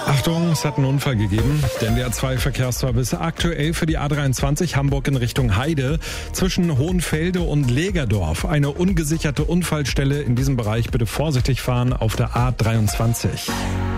Achtung, es hat einen Unfall gegeben. Der NDR2-Verkehrsservice aktuell für die A23 Hamburg in Richtung Heide zwischen Hohenfelde und Legerdorf. Eine ungesicherte Unfallstelle. In diesem Bereich bitte vorsichtig fahren auf der A23.